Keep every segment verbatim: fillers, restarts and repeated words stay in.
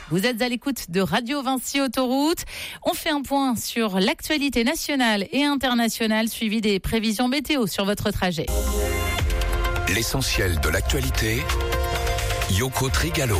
Vous êtes à l'écoute de Radio Vinci Autoroute. On fait un point sur l'actualité nationale et internationale, suivi des prévisions météo sur votre trajet. L'essentiel de l'actualité, Yoko Trigalo.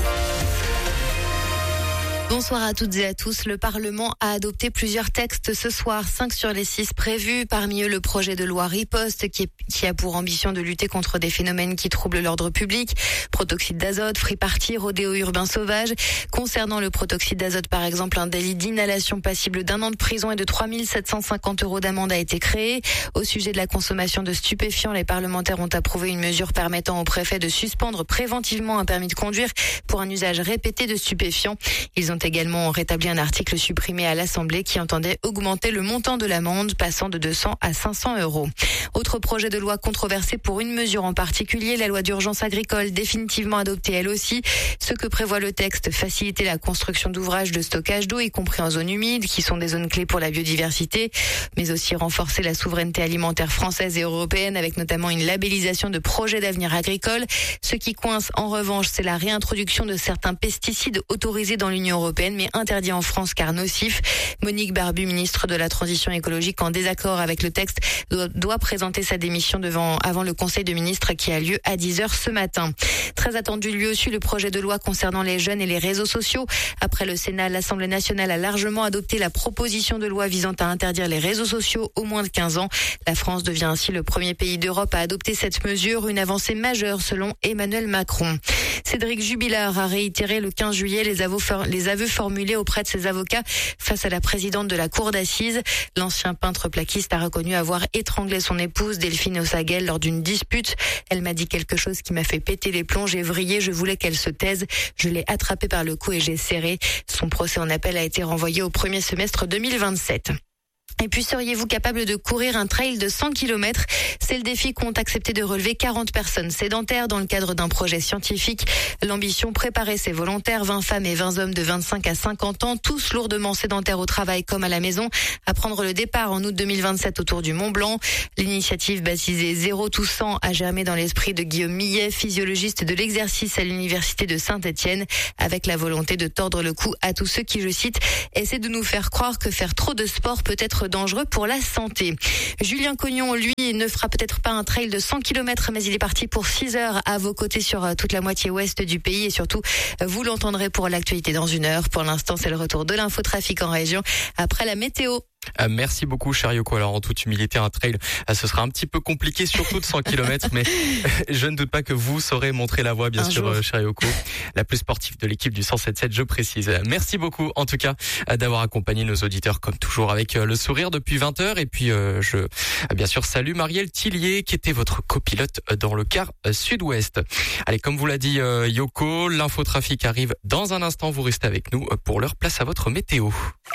Bonsoir à toutes et à tous. Le Parlement a adopté plusieurs textes ce soir, cinq sur les six prévus. Parmi eux, le projet de loi Riposte qui, est, qui a pour ambition de lutter contre des phénomènes qui troublent l'ordre public. Protoxyde d'azote, free party, rodéo urbain sauvage. Concernant le protoxyde d'azote, par exemple, un délit d'inhalation passible d'un an de prison et de trois mille sept cent cinquante euros d'amende a été créé. Au sujet de la consommation de stupéfiants, les parlementaires ont approuvé une mesure permettant au préfet de suspendre préventivement un permis de conduire pour un usage répété de stupéfiants. Ils ont également rétabli un article supprimé à l'Assemblée qui entendait augmenter le montant de l'amende, passant de deux cents à cinq cents euros. Autre projet de loi controversé pour une mesure en particulier, la loi d'urgence agricole, définitivement adoptée elle aussi. Ce que prévoit le texte, faciliter la construction d'ouvrages de stockage d'eau, y compris en zone humide, qui sont des zones clés pour la biodiversité, mais aussi renforcer la souveraineté alimentaire française et européenne, avec notamment une labellisation de projets d'avenir agricole. Ce qui coince en revanche, c'est la réintroduction de certains pesticides autorisés dans l'Union européenne, mais interdit en France car nocif. Monique Barbu, ministre de la Transition écologique, en désaccord avec le texte, doit présenter sa démission devant, avant le Conseil de ministres qui a lieu à dix heures ce matin. Très attendu lui aussi le projet de loi concernant les jeunes et les réseaux sociaux. Après le Sénat, l'Assemblée nationale a largement adopté la proposition de loi visant à interdire les réseaux sociaux aux moins de quinze ans. La France devient ainsi le premier pays d'Europe à adopter cette mesure, une avancée majeure selon Emmanuel Macron. Cédric Jubilard a réitéré le quinze juillet les aveux, les aveux formulés auprès de ses avocats face à la présidente de la cour d'assises. L'ancien peintre plaquiste a reconnu avoir étranglé son épouse Delphine Ossaguel lors d'une dispute. Elle m'a dit quelque chose qui m'a fait péter les plombs. J'ai vrillé, je voulais qu'elle se taise. Je l'ai attrapée par le cou et j'ai serré. Son procès en appel a été renvoyé au premier semestre deux mille vingt-sept. Et puis, seriez-vous capable de courir un trail de cent kilomètres? C'est le défi qu'ont accepté de relever quarante personnes sédentaires dans le cadre d'un projet scientifique. L'ambition, préparer ces volontaires, vingt femmes et vingt hommes de vingt-cinq à cinquante ans, tous lourdement sédentaires au travail comme à la maison, à prendre le départ en août deux mille vingt-sept autour du Mont Blanc. L'initiative baptisée Zéro tout cent a germé dans l'esprit de Guillaume Millet, physiologiste de l'exercice à l'université de Saint-Étienne, avec la volonté de tordre le cou à tous ceux qui, je cite, essaient de nous faire croire que faire trop de sport peut être dangereux pour la santé. Julien Cognon, lui, ne fera peut-être pas un trail de cent kilomètres, mais il est parti pour six heures à vos côtés sur toute la moitié ouest du pays et surtout, vous l'entendrez pour l'actualité dans une heure. Pour l'instant, c'est le retour de l'infotrafic en région après la météo. Euh, merci beaucoup, cher Yoko. Alors, en toute humilité, un trail, euh, ce sera un petit peu compliqué, surtout de cent kilomètres, mais euh, je ne doute pas que vous saurez montrer la voie, bien un sûr, euh, cher Yoko, la plus sportive de l'équipe du cent sept sept, je précise. Merci beaucoup, en tout cas, euh, d'avoir accompagné nos auditeurs, comme toujours, avec euh, le sourire depuis vingt heures. Et puis, euh, je, euh, bien sûr, salue Marielle Tillier, qui était votre copilote euh, dans le quart euh, sud-ouest. Allez, comme vous l'a dit euh, Yoko, l'infotrafic arrive dans un instant. Vous restez avec nous euh, pour l'heure. Place à votre météo.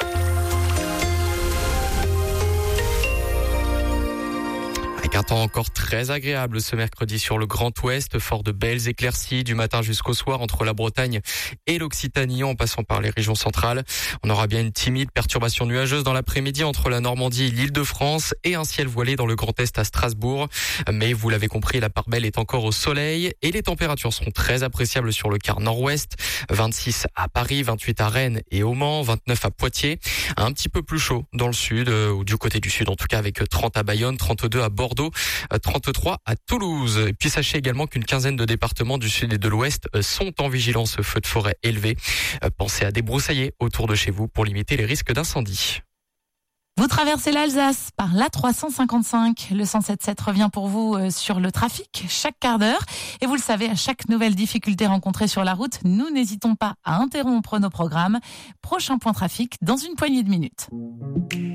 Un temps encore très agréable ce mercredi sur le Grand Ouest, fort de belles éclaircies du matin jusqu'au soir entre la Bretagne et l'Occitanie en passant par les régions centrales. On aura bien une timide perturbation nuageuse dans l'après-midi entre la Normandie et l'Île-de-France et un ciel voilé dans le Grand Est à Strasbourg. Mais vous l'avez compris, la part belle est encore au soleil et les températures seront très appréciables sur le quart nord-ouest. vingt-six à Paris, vingt-huit à Rennes et au Mans, vingt-neuf à Poitiers. Un petit peu plus chaud dans le sud, ou du côté du sud en tout cas, avec trente à Bayonne, trente-deux à Bordeaux, trente-trois à Toulouse. Et puis sachez également qu'une quinzaine de départements du sud et de l'ouest sont en vigilance feu de forêt élevé. Pensez à débroussailler autour de chez vous pour limiter les risques d'incendie. Vous traversez l'Alsace par l'A trois cent cinquante-cinq. Le cent sept sept revient pour vous sur le trafic chaque quart d'heure. Et vous le savez, à chaque nouvelle difficulté rencontrée sur la route, nous n'hésitons pas à interrompre nos programmes. Prochain point trafic dans une poignée de minutes.